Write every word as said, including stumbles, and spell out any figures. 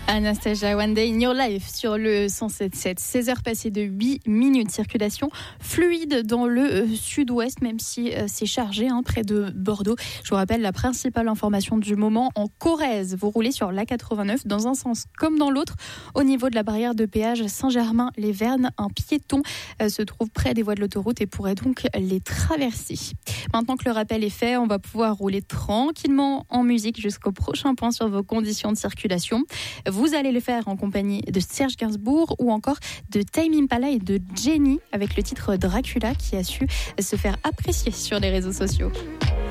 Anastasia, One Day in Your Life sur le cent sept sept. seize heures passées de huit minutes. Circulation fluide dans le euh, sud-ouest, même si euh, c'est chargé hein, près de Bordeaux. Je vous rappelle la principale information du moment. En Corrèze, vous roulez sur l'A quatre-vingt-neuf dans un sens comme dans l'autre. Au niveau de la barrière de péage Saint-Germain-les-Vernes, un piéton euh, se trouve près des voies de l'autoroute et pourrait donc les traverser. Maintenant que le rappel est fait, on va pouvoir rouler tranquillement en musique jusqu'au prochain point sur vos conditions de circulation. Vous allez le faire en compagnie de Serge Gainsbourg ou encore de Tame Impala et de Jenny avec le titre Dracula qui a su se faire apprécier sur les réseaux sociaux.